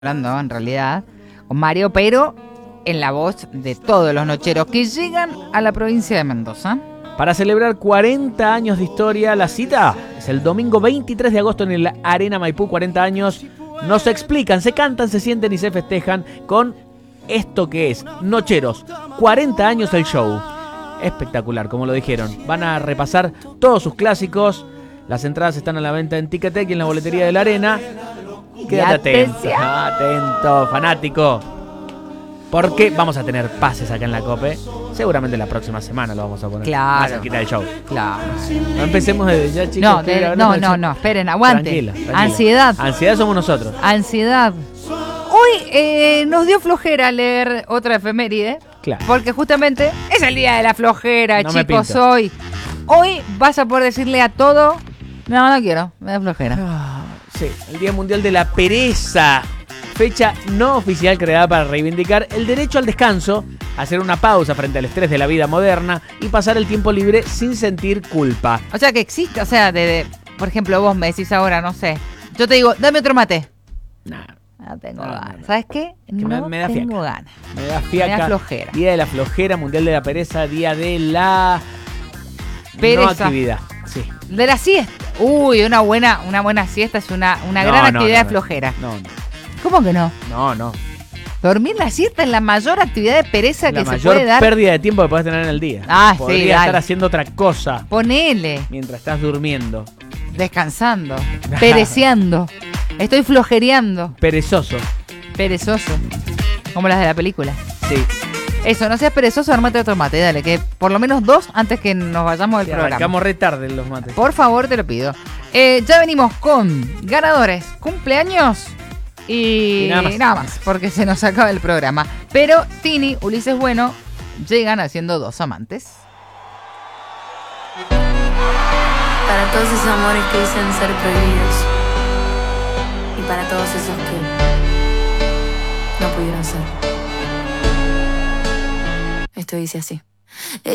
hablando en realidad con Mario, pero en la voz de todos los nocheros que llegan a la provincia de Mendoza. Para celebrar 40 años de historia, la cita es el domingo 23 de agosto en el Arena Maipú. 40 años no se explican, se cantan, se sienten y se festejan con esto que es Nocheros. 40 años el show. Espectacular, como lo dijeron. Van a repasar todos sus clásicos. Las entradas están a la venta en Ticketek y en la boletería de la Arena. Quédate atento, fanático. Porque vamos a tener pases acá en la COPE. Seguramente la próxima semana lo vamos a poner. Claro. Más cerquita del show. Claro. No empecemos desde ya, chicos. No, esperen, aguante. Tranquila. Ansiedad. Ansiedad somos nosotros. Ansiedad. Hoy nos dio flojera leer otra efeméride. Claro. Porque justamente es el día de la flojera, No me chicos. pinta. Hoy vas a poder decirle a todo: no quiero, me da flojera. Sí, el Día Mundial de la Pereza. Fecha no oficial creada para reivindicar el derecho al descanso, hacer una pausa frente al estrés de la vida moderna y pasar el tiempo libre sin sentir culpa. O sea que existe, o sea, por ejemplo, vos me decís ahora, no sé, yo te digo, dame otro mate. Nah, No tengo No, ganas. no. ¿Sabes qué? No me da tengo fiaca. ganas. me da fiaca. Me da flojera. Día de la flojera, Mundial de la Pereza, Día de la Pereza. no actividad. Sí. De la siesta. Uy, una buena siesta es una gran actividad de flojera. No. ¿Cómo que no? No. Dormir la siesta es la mayor actividad de pereza La que se mayor puede dar. pérdida de tiempo que puedes tener en el día. Ah, sí, Podría dale. estar haciendo otra cosa Ponele, mientras estás durmiendo. descansando, pereceando. Estoy flojereando, Perezoso. perezoso. Como las de la película. Sí. Eso, no seas perezoso, armate otro mate, dale, que por lo menos 2 antes que nos vayamos del programa. Arrancamos re tarde en los mates. Por favor, te lo pido. Ya venimos con ganadores, cumpleaños y nada más. porque se nos acaba el programa. Pero Tini, Ulises Bueno, llegan haciendo 2 amantes. Para todos esos amores que dicen ser prohibidos. Y para todos esos que no pudieron ser. Esto dice así.